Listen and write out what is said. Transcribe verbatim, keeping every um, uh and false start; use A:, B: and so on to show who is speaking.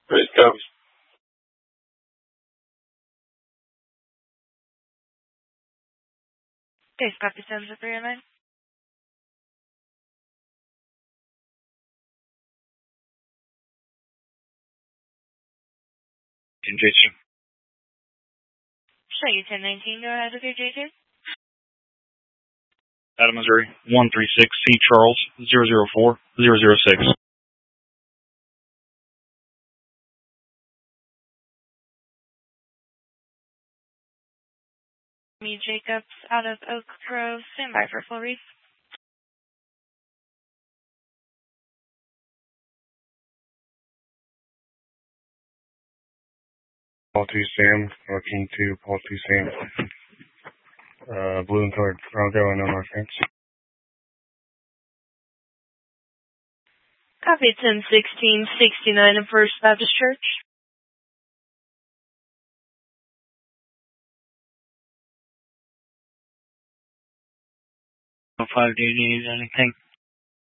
A: Great, copy.
B: Okay, copy seven three oh nine.
A: J two.
B: Show you ten nineteen, go ahead with your J two.
A: Out of Missouri, one three six C Charles, zero zero four, zero zero six.
B: Me Jacobs out of Oak Grove, stand by for full read.
A: Paul two Sam, working to Paul two Sam. Uh, blue and colored Bronco and on our fence.
B: Copy ten sixteen sixty-nine of First Baptist Church.
A: five, do you need anything?